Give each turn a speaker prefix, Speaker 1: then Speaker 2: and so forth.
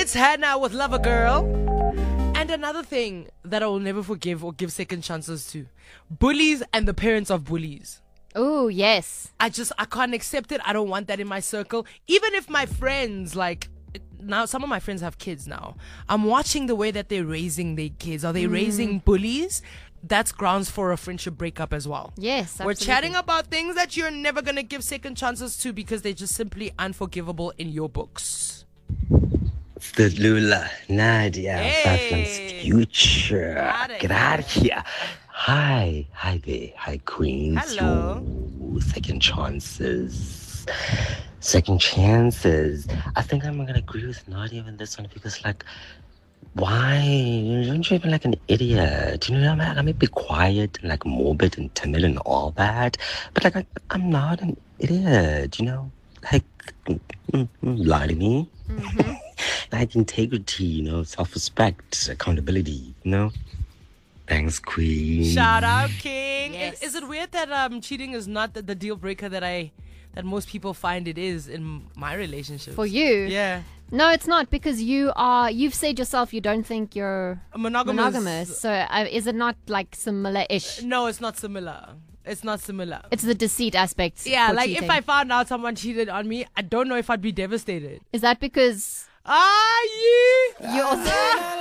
Speaker 1: It's Hannah with Lover Girl. And another thing that I will never forgive or give second chances to: bullies and the parents of bullies.
Speaker 2: Oh, yes.
Speaker 1: I can't accept it. I don't want that in my circle. Even if my friends, now some of my friends have kids now. I'm watching the way that they're raising their kids. Are they raising bullies? That's grounds for a friendship breakup as well.
Speaker 2: Yes, absolutely.
Speaker 1: We're chatting about things that you're never going to give second chances to because they're just simply unforgivable in your books.
Speaker 3: It's the Lula Nadia
Speaker 1: Hey.
Speaker 3: Batman's future. Get out of here. Hi there. Hi, Queens.
Speaker 1: Hello.
Speaker 3: Ooh, second chances. Second chances. I think I'm going to agree with Nadia on this one because, why? Don't you even like an idiot? You know, I may be quiet and morbid and timid and all that, but I'm not an idiot, you know? Lie to me. Integrity, self-respect, accountability, Thanks, Queen.
Speaker 1: Shout out, King.
Speaker 2: Yes.
Speaker 1: Is it weird that cheating is not the deal breaker that most people find it is in my relationship?
Speaker 2: For you?
Speaker 1: Yeah.
Speaker 2: No, it's not, because you've said yourself you don't think you're monogamous. So is it not similar-ish?
Speaker 1: No, it's not similar. It's not similar.
Speaker 2: It's the deceit aspect.
Speaker 1: Yeah,
Speaker 2: for
Speaker 1: if
Speaker 2: cheating.
Speaker 1: I found out someone cheated on me, I don't know if I'd be devastated.
Speaker 2: Is that because
Speaker 1: Yeah.
Speaker 2: you also